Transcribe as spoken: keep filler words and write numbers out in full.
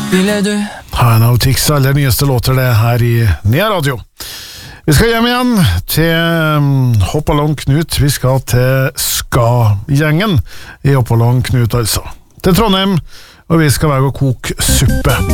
Ville du? En av Tix aller nyeste låter det her i Nea Radio. Vi skal hjem igjen til um, Hoppalong Knut. Vi skal til Ska-gjengen i Hoppalong Knut altså. Til Trondheim, og vi skal være og koke suppe.